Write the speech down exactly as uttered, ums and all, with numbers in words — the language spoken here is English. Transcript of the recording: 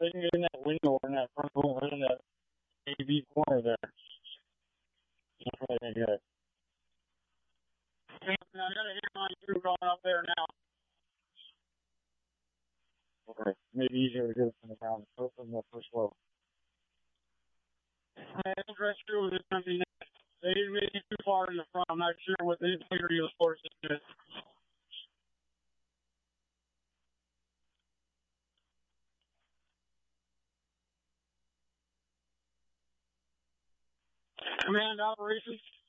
they can get in that window or in that front room or in that A B corner there. That's what they get. I got a hit on you going up there now. Okay, maybe easier to get it from the ground, so from the first level. I had to dress through with this company. They didn't make it too far in the front. I'm not sure what the integrity of the force is. Command operations.